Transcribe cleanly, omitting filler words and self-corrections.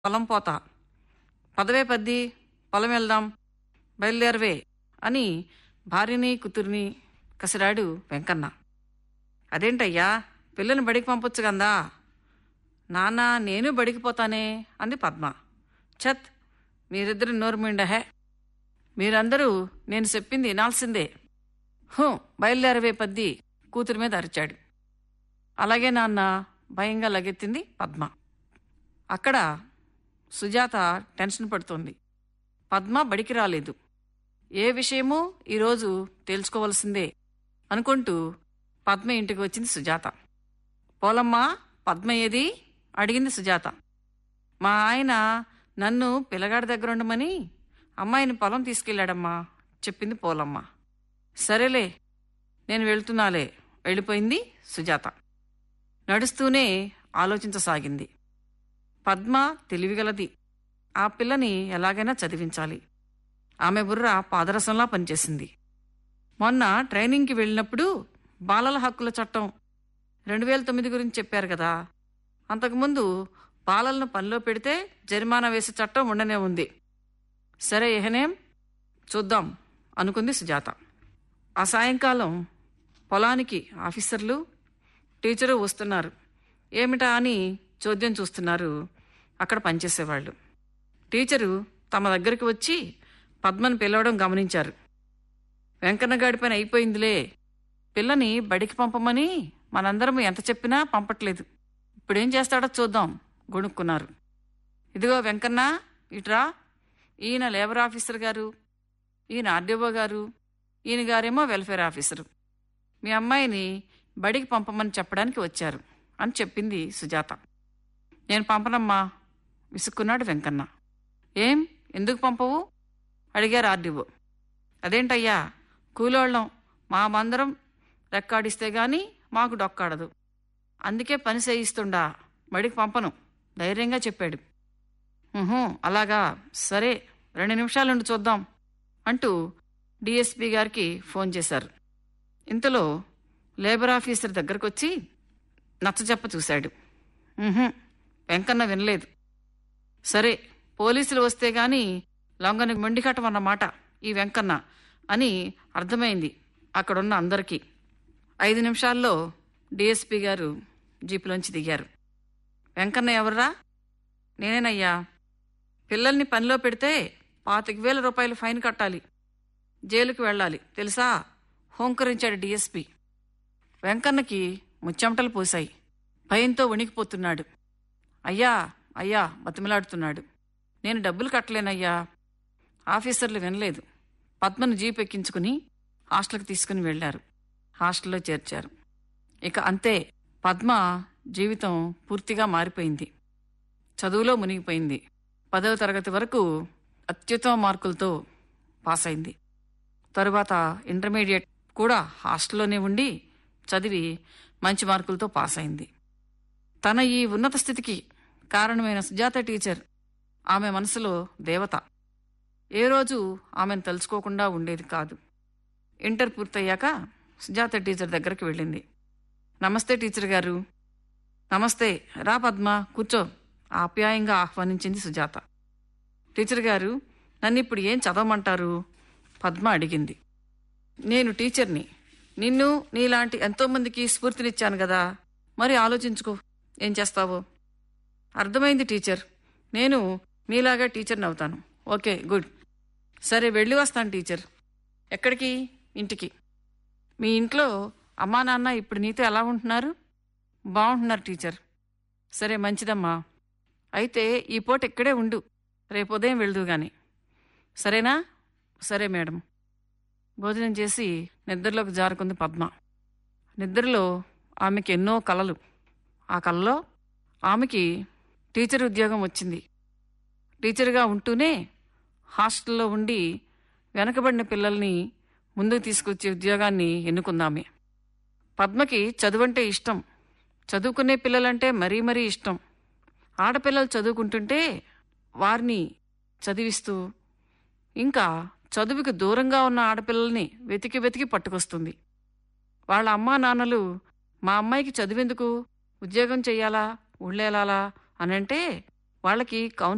పొలం పోతా. పదవే పద్ది, పొలం వెళ్దాం, బయలుదేరవే అని భార్యని కూతుర్ని కసిరాడు వెంకన్న. అదేంటయ్యా, పిల్లని బడికి పంపొచ్చు గందా. నాన్న నేను బడికి పోతానే అంది పద్మ. ఛత్, మీరిద్దరు నోరుమిండహే, మీరందరూ నేను చెప్పింది వినాల్సిందే. బయలుదేరవే పద్ది కూతురి మీద అరిచాడు. అలాగే నాన్న భయంగా లగెత్తింది పద్మ. అక్కడ సుజాత టెన్షన్ పడుతోంది. పద్మ బడికి రాలేదు, ఏ విషయమూ ఈరోజు తేల్చుకోవలసిందే అనుకుంటూ పద్మ ఇంటికి వచ్చింది సుజాత. పోలమ్మా, పద్మ ఏది అడిగింది సుజాత. మా ఆయన నన్ను పిల్లగాడి దగ్గర ఉండమని అమ్మాయిని పొలం తీసుకెళ్లాడమ్మా చెప్పింది పోలమ్మ. సరేలే, నేను వెళ్తున్నాలే వెళ్ళిపోయింది సుజాత. నడుస్తూనే ఆలోచించసాగింది. పద్మ తెలివిగలది, ఆ పిల్లని ఎలాగైనా చదివించాలి. ఆమె బుర్ర పాదరసంలా పనిచేసింది. మొన్న ట్రైనింగ్కి వెళ్ళినప్పుడు బాలల హక్కుల చట్టం 2009 గురించి చెప్పారు కదా. అంతకుముందు బాలలను పనిలో పెడితే జరిమానా వేసే చట్టం ఉండనే ఉంది. సరే ఎహనేం చూద్దాం అనుకుంది సుజాత. ఆ సాయంకాలం పొలానికి ఆఫీసర్లు టీచరు వస్తున్నారు. ఏమిటా అని చోద్యం చూస్తున్నారు అక్కడ పనిచేసేవాళ్ళు. టీచరు తమ దగ్గరికి వచ్చి పద్మను పిలవడం గమనించారు. వెంకన్నగాడి పని అయిపోయిందిలే, పిల్లని బడికి పంపమని మనందరం ఎంత చెప్పినా పంపట్లేదు, ఇప్పుడేం చేస్తాడో చూద్దాం గొణుక్కున్నారు. ఇదిగో వెంకన్న, ఇట్రా. ఈయన లేబర్ ఆఫీసర్ గారు, ఈయన ఆర్డీఓ గారు, ఈయన గారేమో వెల్ఫేర్ ఆఫీసరు. మీ అమ్మాయిని బడికి పంపమని చెప్పడానికి వచ్చారు అని చెప్పింది సుజాత. నేను పంపనమ్మా విసుక్కున్నాడు వెంకన్న. ఏం, ఎందుకు పంపవు అడిగారు ఆర్డీఓ. అదేంటయ్యా, కూలోళ్ళం, మా మందరం రెక్కాడిస్తే గాని మాకు డొక్కాడదు, అందుకే పని చేయిస్తుండా, బడికి పంపను ధైర్యంగా చెప్పాడు. అలాగా, సరే 2 నిమిషాలుండి చూద్దాం అంటూ డిఎస్పీ గారికి ఫోన్ చేశారు. ఇంతలో లేబర్ ఆఫీసర్ దగ్గరకొచ్చి నచ్చజెప్ప చూశాడు. వెంకన్న వినలేదు. సరే, పోలీసులు వస్తే గాని లొంగని మొండికట్టమన్నమాట ఈ వెంకన్న అని అర్థమైంది అక్కడున్న అందరికీ. 5 నిమిషాల్లో డిఎస్పీ గారు జీపులోంచి దిగారు. వెంకన్న ఎవర్రా? నేనేనయ్యా. పిల్లల్ని పనిలో పెడితే 25,000 రూపాయలు ఫైన్ కట్టాలి, జైలుకి వెళ్ళాలి తెలుసా హోంకరించాడు డిఎస్పీ. వెంకన్నకి ముచ్చెమటలు పోశాయి. భయంతో వణికిపోతున్నాడు. అయ్యా అయ్యా బతిమలాడుతున్నాడు. నేను డబ్బులు కట్టలేనయ్యా. ఆఫీసర్లు వినలేదు. పద్మను జీప్ ఎక్కించుకుని హాస్టల్కి తీసుకుని వెళ్లారు. హాస్టల్లో చేర్చారు. ఇక అంతే, పద్మ జీవితం పూర్తిగా మారిపోయింది. చదువులో మునిగిపోయింది. 10వ తరగతి వరకు అత్యుత్తమ మార్కులతో పాస్ అయింది. తరువాత ఇంటర్మీడియట్ కూడా హాస్టల్లోనే ఉండి చదివి మంచి మార్కులతో పాస్ అయింది. తన ఈ ఉన్నత స్థితికి కారణమైన సుజాత టీచర్ ఆమె మనసులో దేవత. ఏ రోజు ఆమెను తలుచుకోకుండా ఉండేది కాదు. ఇంటర్ పూర్తయ్యాక సుజాత టీచర్ దగ్గరికి వెళ్ళింది. నమస్తే టీచర్ గారు. నమస్తే, రా పద్మ కూర్చో ఆప్యాయంగా ఆహ్వానించింది సుజాత. టీచర్ గారు, నన్ను ఇప్పుడు ఏం చదవమంటారు? పద్మ అడిగింది. నేను టీచర్ని, నిన్ను నీలాంటి ఎంతోమందికి స్ఫూర్తినిచ్చాను కదా, మరి ఆలోచించుకో ఏం చేస్తావో. అర్థమైంది టీచర్, నేను మీలాగా టీచర్ని అవుతాను. Okay, good. సరే వెళ్ళి వస్తాను టీచర్. ఎక్కడికి? ఇంటికి. మీ ఇంట్లో అమ్మా నాన్న ఇప్పుడు నీతో ఎలా ఉంటున్నారు? బాగుంటున్నారు టీచర్. సరే మంచిదమ్మా, అయితే ఈ పూట ఇక్కడే ఉండు, రేపు ఉదయం వెళ్దు గాని, సరేనా? సరే మేడం. భోజనం చేసి నిద్రలోకి జారుకుంది పద్మ. నిద్రలో ఆమెకి ఎన్నో కలలు. ఆ కలలో ఆమెకి టీచర్ ఉద్యోగం వచ్చింది. టీచర్గా ఉంటూనే హాస్టల్లో ఉండి వెనకబడిన పిల్లల్ని ముందుకు తీసుకొచ్చే ఉద్యోగాన్ని ఎన్నుకుందామే. పద్మకి చదువంటే ఇష్టం, చదువుకునే పిల్లలంటే మరీ మరీ ఇష్టం. ఆడపిల్లలు చదువుకుంటుంటే వారిని చదివిస్తూ ఇంకా చదువుకి దూరంగా ఉన్న ఆడపిల్లల్ని వెతికి వెతికి పట్టుకొస్తుంది. వాళ్ళ అమ్మా నాన్నలు మా అమ్మాయికి చదివేందుకు, ఉద్యోగం చెయ్యాలా, ఊళ్ళేలాలా అనంటే వాళ్ళకి కౌన్సిలింగ్